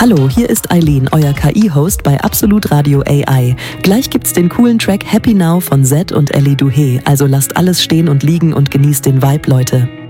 Hallo, hier ist Eileen, euer KI-Host bei Absolut Radio AI. Gleich gibt's den coolen Track Happy Now von Zed und Ellie Duhé, also lasst alles stehen und liegen und genießt den Vibe, Leute.